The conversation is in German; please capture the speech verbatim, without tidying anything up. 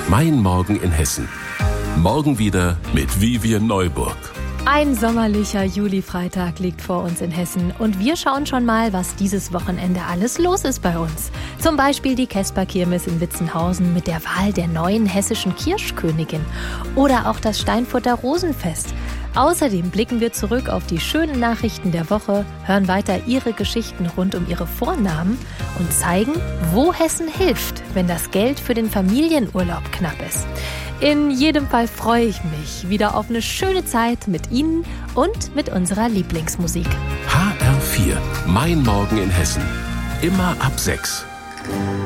Mein Morgen in Hessen. Morgen wieder mit Vivian Neuburg. Ein sommerlicher Juli-Freitag liegt vor uns in Hessen und wir schauen schon mal, was dieses Wochenende alles los ist bei uns. Zum Beispiel die Kesper-Kirmes in Witzenhausen mit der Wahl der neuen hessischen Kirschkönigin oder auch das Steinfurter Rosenfest. Außerdem blicken wir zurück auf die schönen Nachrichten der Woche, hören weiter ihre Geschichten rund um ihre Vornamen und zeigen, wo Hessen hilft, wenn das Geld für den Familienurlaub knapp ist. In jedem Fall freue ich mich wieder auf eine schöne Zeit mit Ihnen und mit unserer Lieblingsmusik. H R vier, Mein Morgen in Hessen. Immer ab sechs.